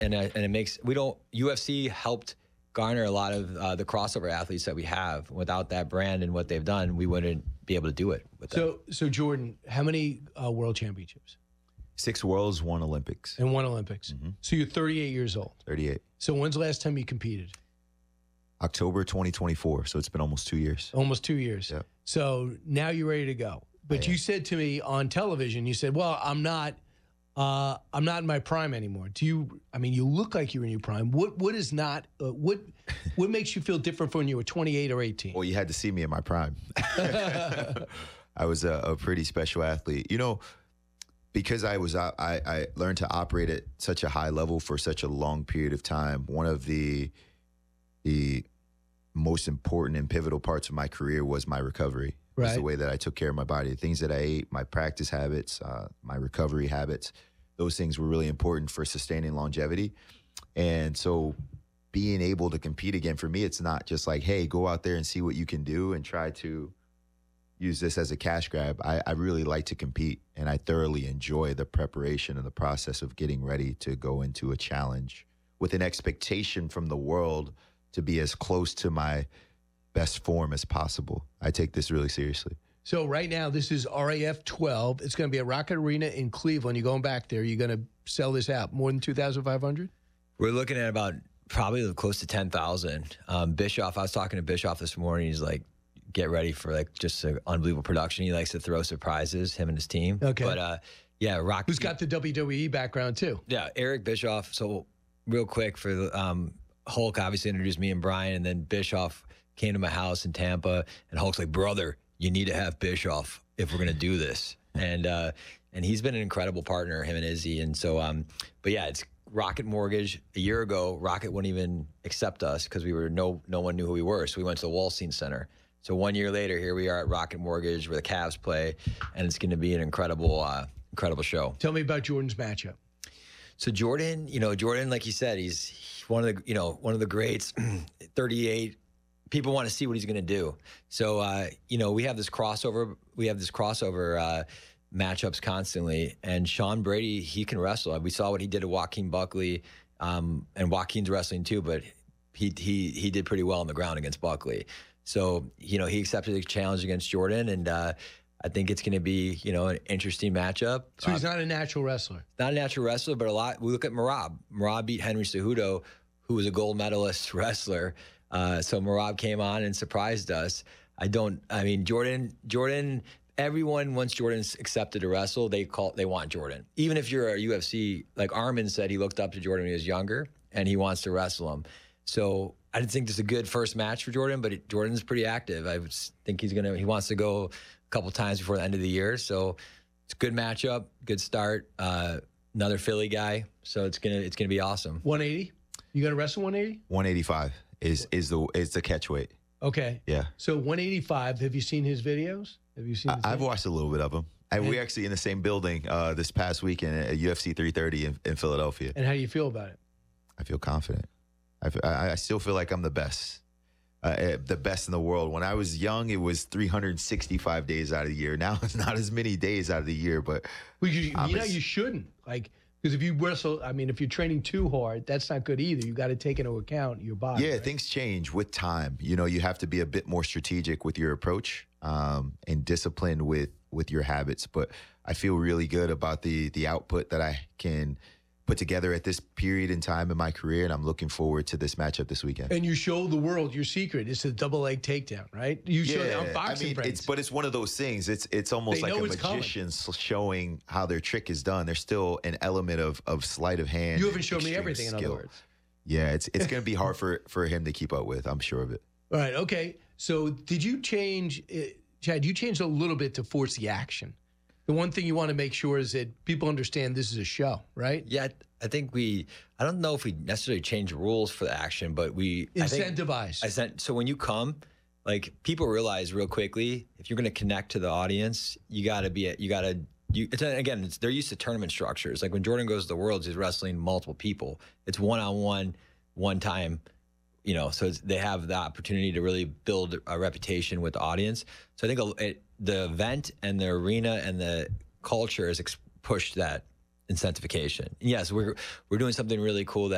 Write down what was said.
and it makes UFC helped garner a lot of the crossover athletes that we have. Without that brand and what they've done, we wouldn't be able to do it with them. So Jordan, how many world championships? 6 worlds, 1 Olympics. And 1 Olympics. Mm-hmm. So you're 38 years old. 38. So when's the last time you competed? October 2024. So it's been almost 2 years. Almost 2 years. Yeah. So now you're ready to go. But you said to me on television, you said, "Well, I'm not in my prime anymore." You look like you're in your prime. What is not? What makes you feel different from when you were 28 or 18? Well, you had to see me in my prime. I was a pretty special athlete. You know, because I learned to operate at such a high level for such a long period of time. One of the most important and pivotal parts of my career was my recovery. Right. Was the way that I took care of my body, the things that I ate, my practice habits, my recovery habits. Those things were really important for sustaining longevity. And so being able to compete again, for me, it's not just like, hey, go out there and see what you can do and try to use this as a cash grab. I really like to compete, and I thoroughly enjoy the preparation and the process of getting ready to go into a challenge with an expectation from the world to be as close to my best form as possible. I take this really seriously. So right now, this is RAF 12. It's going to be at Rocket Arena in Cleveland. You're going back there. You're going to sell this out. More than 2,500? We're looking at about probably close to 10,000. Bischoff, I was talking to Bischoff this morning. He's like, get ready for like just an unbelievable production. He likes to throw surprises, him and his team. Okay. But yeah, Rocket. Who's got the WWE background too? Yeah, Eric Bischoff. So real quick for the Hulk obviously introduced me and Brian, and then Bischoff came to my house in Tampa, and Hulk's like, brother, you need to have Bischoff if we're going to do this. And he's been an incredible partner, him and Izzy. And so, but yeah, it's Rocket Mortgage. A year ago, Rocket wouldn't even accept us because we were no one knew who we were. So we went to the Wallstein Center. So 1 year later, here we are at Rocket Mortgage where the Cavs play, and it's going to be an incredible show. Tell me about Jordan's matchup. So Jordan, like you said, he's one of the greats, 38. People want to see what he's going to do. So, we have this crossover. Matchups constantly. And Sean Brady, he can wrestle. We saw what he did to Joaquin Buckley, and Joaquin's wrestling too, but he did pretty well on the ground against Buckley. So, he accepted the challenge against Jordan, and I think it's going to be, an interesting matchup. So he's not a natural wrestler. Not a natural wrestler, but we look at Merab. Merab beat Henry Cejudo, who was a gold medalist wrestler. So Merab came on and surprised us. Jordan, everyone, once Jordan's accepted to wrestle, they want Jordan. Even if you're a UFC, like Armin said, he looked up to Jordan when he was younger, and he wants to wrestle him. So I didn't think this is a good first match for Jordan, but Jordan's pretty active. I think he wants to go a couple times before the end of the year. So it's a good matchup, good start. Another Philly guy. So it's gonna be awesome. 180? You gonna wrestle 180? 185 is the catch weight. Okay. Yeah. So 185. Have you seen his videos? Have you seen? I've watched a little bit of him. And we're actually in the same building this past weekend at UFC 330 in Philadelphia. And how do you feel about it? I feel confident. I still feel like I'm the best in the world. When I was young, it was 365 days out of the year. Now it's not as many days out of the year, but you shouldn't. Because if you wrestle, if you're training too hard, that's not good either. You got to take into account your body. Yeah, right? Things change with time. You have to be a bit more strategic with your approach and disciplined with your habits. But I feel really good about the output that I can put together at this period in time in my career, and I'm looking forward to this matchup this weekend. And you show the world your secret. It's a double leg takedown, right? You show that on Boxing Friends. It's one of those things. It's almost like a magician showing how their trick is done. There's still an element of sleight of hand. You haven't shown me everything, in other words. Yeah, it's going to be hard for him to keep up with. I'm sure of it. All right, okay. So did you change, Chad, you changed a little bit to force the action. The one thing you want to make sure is that people understand this is a show, right? Yeah, I think I don't know if we necessarily change rules for the action, but we incentivize. So when you come, like, people realize real quickly, if you're going to connect to the audience, they're used to tournament structures. Like when Jordan goes to the Worlds, he's wrestling multiple people. It's one-on-one, one time. So they have the opportunity to really build a reputation with the audience. So I think the event and the arena and the culture has pushed that incentivization. Yes, we're doing something really cool that